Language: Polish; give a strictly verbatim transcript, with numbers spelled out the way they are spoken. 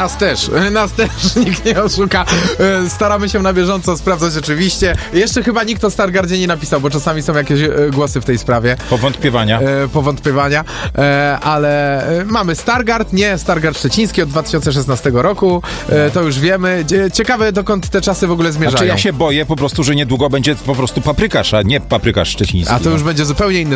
Nas też, nas też nikt nie oszuka. Staramy się na bieżąco sprawdzać oczywiście. Jeszcze chyba nikt o Stargardzie nie napisał, bo czasami są jakieś głosy w tej sprawie. Powątpiewania. Powątpiewania, ale mamy Stargard, nie Stargard Szczeciński od dwa tysiące szesnastego roku, to już wiemy. Ciekawe, dokąd te czasy w ogóle zmierzają. Znaczy ja się boję po prostu, że niedługo będzie po prostu paprykarz, a nie paprykarz szczeciński. A to już będzie zupełnie inny